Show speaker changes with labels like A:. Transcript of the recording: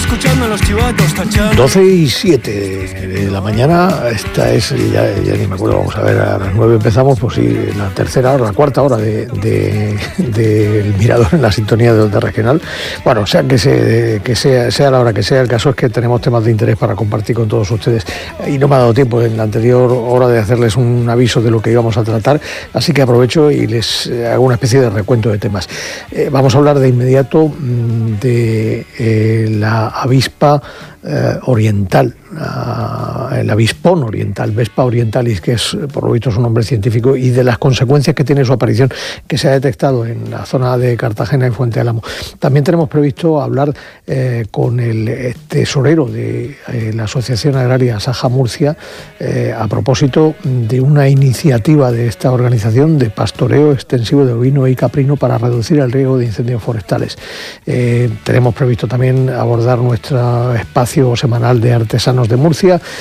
A: escuchando los chivatos, tachando.
B: 12:07 de la mañana, esta es, ya ni me acuerdo, vamos a ver, a las 9 empezamos, pues sí, la tercera hora, la cuarta hora del Mirador en la sintonía de Onda Regional. Bueno, o sea que sea la hora que sea, el caso es que tenemos temas de interés para compartir con todos ustedes y no me ha dado tiempo en la anterior hora de hacerles un aviso de lo que íbamos a tratar, así que aprovecho y les hago una especie de recuento de temas. Vamos a hablar de inmediato de la avispa oriental, el avispón oriental, Vespa orientalis, que es por lo visto su nombre científico, y de las consecuencias que tiene su aparición, que se ha detectado en la zona de Cartagena y Fuente Álamo. También tenemos previsto hablar con el tesorero de la Asociación Agraria Saja Murcia a propósito de una iniciativa de esta organización de pastoreo extensivo de ovino y caprino para reducir el riesgo de incendios forestales. Tenemos previsto también abordar nuestro espacio semanal de artesanos de Murcia